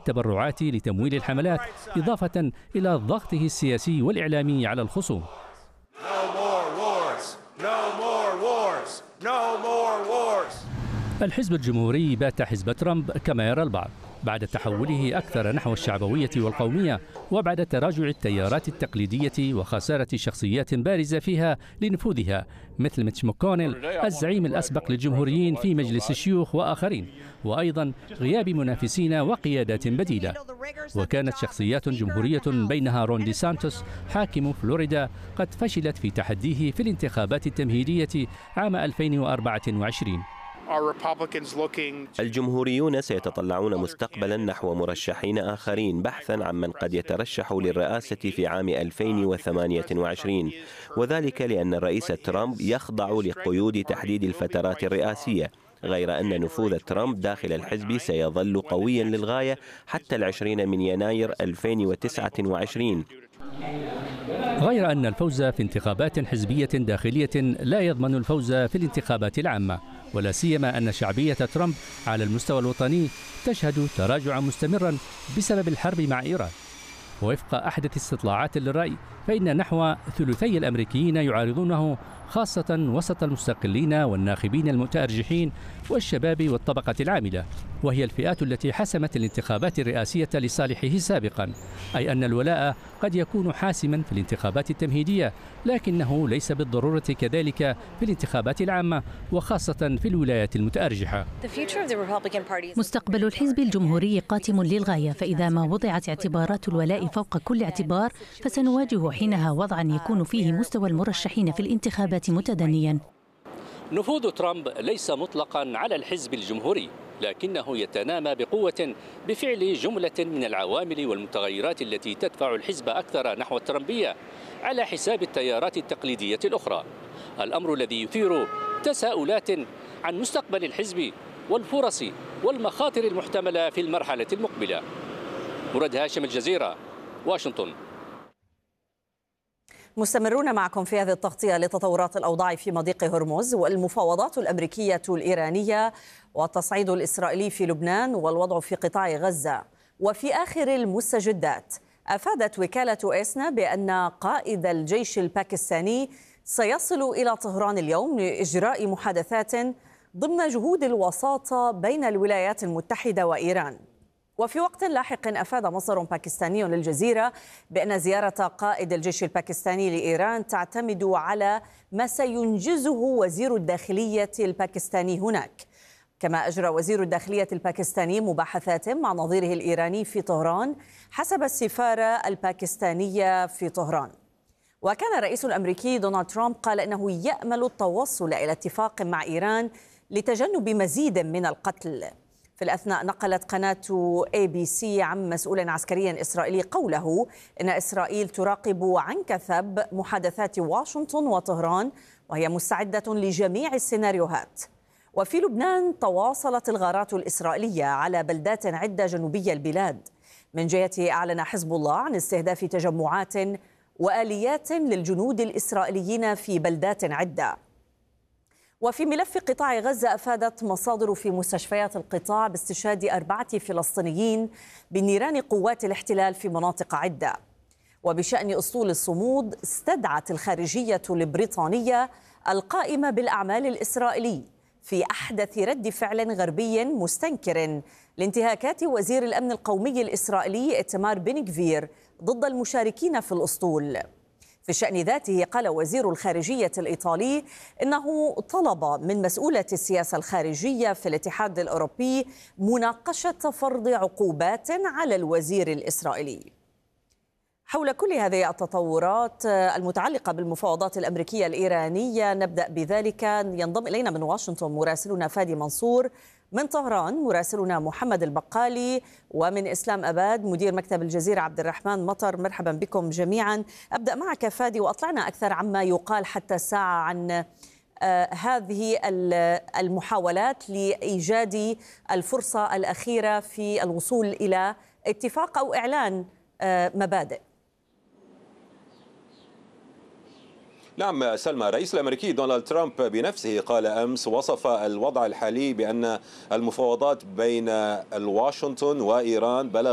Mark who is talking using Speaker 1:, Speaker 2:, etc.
Speaker 1: التبرعات لتمويل الحملات، إضافة إلى ضغطه السياسي والإعلامي على الخصوم. الحزب الجمهوري بات حزب ترامب كما يرى البعض، بعد تحوله أكثر نحو الشعبوية والقومية، وبعد تراجع التيارات التقليدية وخسارة شخصيات بارزة فيها لنفوذها مثل ميتش ماكونيل الزعيم الأسبق للجمهوريين في مجلس الشيوخ وآخرين، وأيضا غياب منافسين وقيادات بديلة. وكانت شخصيات جمهورية بينها رون دي سانتوس حاكم فلوريدا قد فشلت في تحديه في الانتخابات التمهيدية عام 2024.
Speaker 2: الجمهوريون سيتطلعون مستقبلا نحو مرشحين آخرين بحثا عن من قد يترشح للرئاسة في عام 2028، وذلك لأن الرئيس ترامب يخضع لقيود تحديد الفترات الرئاسية، غير أن نفوذ ترامب داخل الحزب سيظل قويا للغاية حتى 20 من يناير 2029.
Speaker 1: غير أن الفوز في انتخابات حزبية داخلية لا يضمن الفوز في الانتخابات العامة، ولا سيما أن شعبية ترامب على المستوى الوطني تشهد تراجعا مستمرا بسبب الحرب مع إيران. ووفق أحدث استطلاعات للرأي فإن نحو ثلثي الأمريكيين يعارضونه، خاصة وسط المستقلين والناخبين المتأرجحين والشباب والطبقة العاملة، وهي الفئات التي حسمت الانتخابات الرئاسية لصالحه سابقا، أي أن الولاء قد يكون حاسما في الانتخابات التمهيدية، لكنه ليس بالضرورة كذلك في الانتخابات العامة، وخاصة في الولايات المتأرجحة.
Speaker 3: مستقبل الحزب الجمهوري قاتم للغاية، فإذا ما وضعت اعتبارات الولاء فوق كل اعتبار فسنواجه حينها وضعا يكون فيه مستوى المرشحين في الانتخابات متدنيا.
Speaker 1: نفوذ ترامب ليس مطلقا على الحزب الجمهوري، لكنه يتنامى بقوة بفعل جملة من العوامل والمتغيرات التي تدفع الحزب أكثر نحو الترامبية على حساب التيارات التقليدية الأخرى، الأمر الذي يثير تساؤلات عن مستقبل الحزب والفرص والمخاطر المحتملة في المرحلة المقبلة. مراد هاشم، الجزيرة، واشنطن.
Speaker 4: مستمرون معكم في هذه التغطية لتطورات الأوضاع في مضيق هرمز والمفاوضات الأمريكية الإيرانية والتصعيد الإسرائيلي في لبنان والوضع في قطاع غزة. وفي آخر المستجدات أفادت وكالة إسنا بأن قائد الجيش الباكستاني سيصل إلى طهران اليوم لإجراء محادثات ضمن جهود الوساطة بين الولايات المتحدة وإيران. وفي وقت لاحق أفاد مصدر باكستاني للجزيرة بأن زيارة قائد الجيش الباكستاني لإيران تعتمد على ما سينجزه وزير الداخلية الباكستاني هناك. كما أجرى وزير الداخلية الباكستاني مباحثات مع نظيره الإيراني في طهران حسب السفارة الباكستانية في طهران. وكان الرئيس الأمريكي دونالد ترامب قال أنه يأمل التوصل إلى اتفاق مع إيران لتجنب مزيد من القتل. في الأثناء نقلت قناة ABC عن مسؤول عسكري إسرائيلي قوله إن إسرائيل تراقب عن كثب محادثات واشنطن وطهران وهي مستعدة لجميع السيناريوهات. وفي لبنان تواصلت الغارات الإسرائيلية على بلدات عدة جنوبية البلاد. من جهته أعلن حزب الله عن استهداف تجمعات وآليات للجنود الإسرائيليين في بلدات عدة. وفي ملف قطاع غزة أفادت مصادر في مستشفيات القطاع باستشهاد 4 فلسطينيين بنيران قوات الاحتلال في مناطق عدة. وبشأن أسطول الصمود استدعت الخارجية البريطانية القائمة بالأعمال الإسرائيلي في أحدث رد فعل غربي مستنكر لانتهاكات وزير الأمن القومي الإسرائيلي إتمار بن غفير ضد المشاركين في الأسطول. في الشأن ذاته قال وزير الخارجية الإيطالي إنه طلب من مسؤولة السياسة الخارجية في الاتحاد الأوروبي مناقشة فرض عقوبات على الوزير الإسرائيلي. حول كل هذه التطورات المتعلقة بالمفاوضات الأمريكية الإيرانية نبدأ بذلك. ينضم إلينا من واشنطن مراسلنا فادي منصور، من طهران مراسلنا محمد البقالي، ومن إسلام أباد مدير مكتب الجزيرة عبد الرحمن مطر. مرحبا بكم جميعا. أبدأ معك فادي وأطلعنا أكثر عما يقال حتى الساعة عن هذه المحاولات لإيجاد الفرصة الأخيرة في الوصول إلى اتفاق أو إعلان مبادئ.
Speaker 5: نعم سلمى، الرئيس الأمريكي دونالد ترامب بنفسه قال أمس وصف الوضع الحالي بأن المفاوضات بين واشنطن وإيران بلغ